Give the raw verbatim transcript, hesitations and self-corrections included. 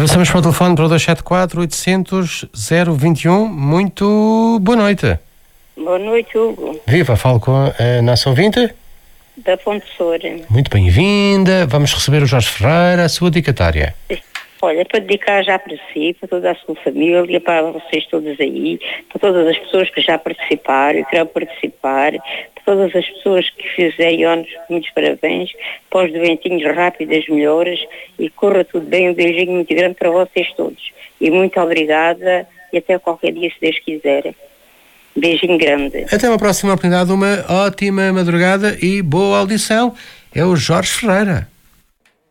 Avançamos para o telefone para o dois sete quatro, oitocentos, zero vinte e um. Muito boa noite. Boa noite, Hugo. Viva, falo com a nossa ouvinte. Da Fonte Soura. Muito bem-vinda. Vamos receber o Jorge Ferreira, a sua dedicatória. Olha, para dedicar já para si, para toda a sua família, para vocês todos aí, para todas as pessoas que já participaram e querem participar, para todas as pessoas que fizerem anos, muitos parabéns, para os doentinhos rápidas melhoras e corra tudo bem. Um beijinho muito grande para vocês todos. E muito obrigada e até qualquer dia, se Deus quiser. Beijinho grande. Até uma próxima oportunidade, uma ótima madrugada e boa audição. É o Jorge Ferreira.